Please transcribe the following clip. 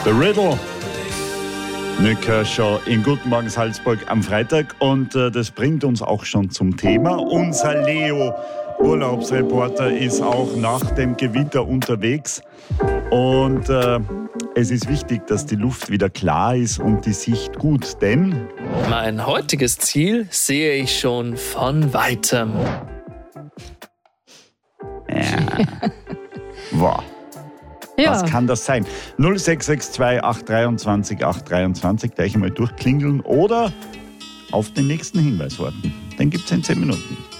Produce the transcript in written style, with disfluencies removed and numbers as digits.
The Riddle. Nick Kershaw in Guten Morgen Salzburg am Freitag. Und das bringt uns auch schon zum Thema. Unser Leo, Urlaubsreporter, ist auch nach dem Gewitter unterwegs. Und es ist wichtig, dass die Luft wieder klar ist und die Sicht gut, denn mein heutiges Ziel sehe ich schon von Weitem. Ja. Wow. Ja. Was kann das sein? 0662 823 823, gleich einmal durchklingeln oder auf den nächsten Hinweis warten. Den gibt es in 10 Minuten.